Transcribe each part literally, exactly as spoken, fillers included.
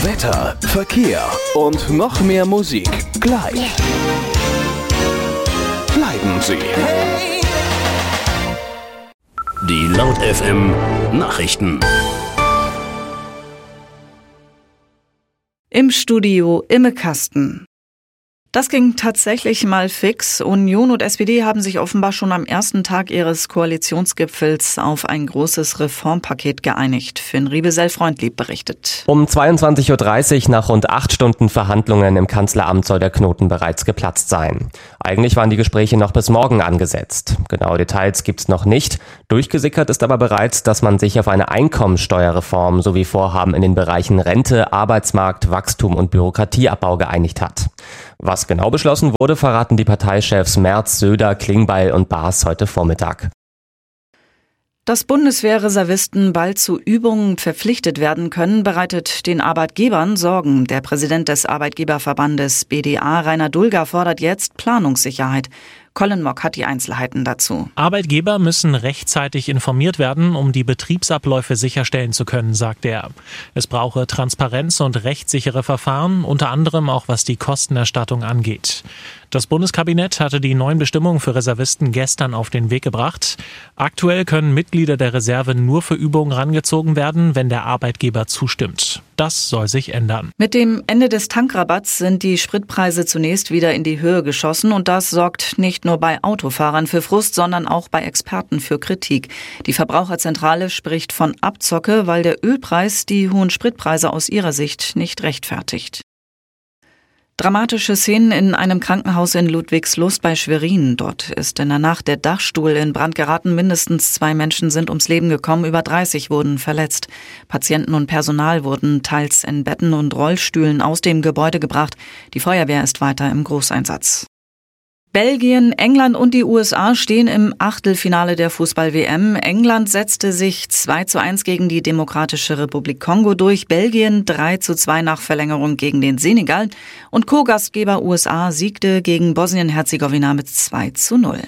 Wetter, Verkehr und noch mehr Musik. Gleich. Bleiben Sie. Die Laut F M Nachrichten. Im Studio Imme Kasten. Das ging tatsächlich mal fix. Union und S P D haben sich offenbar schon am ersten Tag ihres Koalitionsgipfels auf ein großes Reformpaket geeinigt. Finn Riebesell-Freundlieb berichtet. Um zweiundzwanzig Uhr dreißig nach rund acht Stunden Verhandlungen im Kanzleramt soll der Knoten bereits geplatzt sein. Eigentlich waren die Gespräche noch bis morgen angesetzt. Genaue Details gibt's noch nicht. Durchgesickert ist aber bereits, dass man sich auf eine Einkommensteuerreform sowie Vorhaben in den Bereichen Rente, Arbeitsmarkt, Wachstum und Bürokratieabbau geeinigt hat. Was genau beschlossen wurde, verraten die Parteichefs Merz, Söder, Klingbeil und Baas heute Vormittag. Dass Bundeswehrreservisten bald zu Übungen verpflichtet werden können, bereitet den Arbeitgebern Sorgen. Der Präsident des Arbeitgeberverbandes B D A, Rainer Dulger, fordert jetzt Planungssicherheit. Colin Mock hat die Einzelheiten dazu. Arbeitgeber müssen rechtzeitig informiert werden, um die Betriebsabläufe sicherstellen zu können, sagt er. Es brauche Transparenz und rechtssichere Verfahren, unter anderem auch was die Kostenerstattung angeht. Das Bundeskabinett hatte die neuen Bestimmungen für Reservisten gestern auf den Weg gebracht. Aktuell können Mitglieder der Reserve nur für Übungen rangezogen werden, wenn der Arbeitgeber zustimmt. Das soll sich ändern. Mit dem Ende des Tankrabatts sind die Spritpreise zunächst wieder in die Höhe geschossen und das sorgt nicht nur bei Autofahrern für Frust, sondern auch bei Experten für Kritik. Die Verbraucherzentrale spricht von Abzocke, weil der Ölpreis die hohen Spritpreise aus ihrer Sicht nicht rechtfertigt. Dramatische Szenen in einem Krankenhaus in Ludwigslust bei Schwerin. Dort ist in der Nacht der Dachstuhl in Brand geraten. Mindestens zwei Menschen sind ums Leben gekommen, über dreißig wurden verletzt. Patienten und Personal wurden teils in Betten und Rollstühlen aus dem Gebäude gebracht. Die Feuerwehr ist weiter im Großeinsatz. Belgien, England und die U S A stehen im Achtelfinale der Fußball-W M. England setzte sich zwei zu eins gegen die Demokratische Republik Kongo durch, Belgien drei zu zwei nach Verlängerung gegen den Senegal und Co-Gastgeber U S A siegte gegen Bosnien-Herzegowina mit zwei zu null.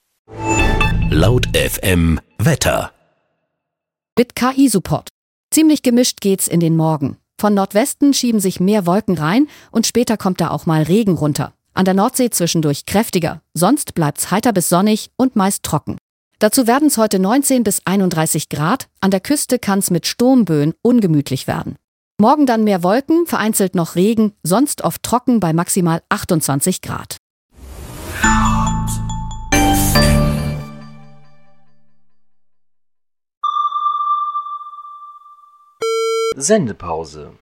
Laut F M Wetter. Mit K I-Support. Ziemlich gemischt geht's in den Morgen. Von Nordwesten schieben sich mehr Wolken rein und später kommt da auch mal Regen runter. An der Nordsee zwischendurch kräftiger, sonst bleibt's heiter bis sonnig und meist trocken. Dazu werden's heute neunzehn bis einunddreißig Grad, an der Küste kann's mit Sturmböen ungemütlich werden. Morgen dann mehr Wolken, vereinzelt noch Regen, sonst oft trocken bei maximal achtundzwanzig Grad. Sendepause.